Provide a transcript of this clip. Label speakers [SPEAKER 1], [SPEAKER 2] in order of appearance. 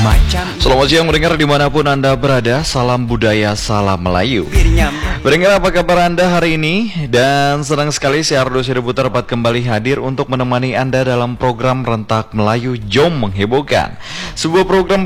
[SPEAKER 1] Selamat siang mendengar dimanapun Anda berada. Salam budaya, salam Melayu. Mendengar apa kabar Anda hari ini? Dan senang sekali saya Ardo Siriputer dapat kembali hadir untuk menemani Anda dalam program Rentak Melayu Jom Menghebohkan. Sebuah program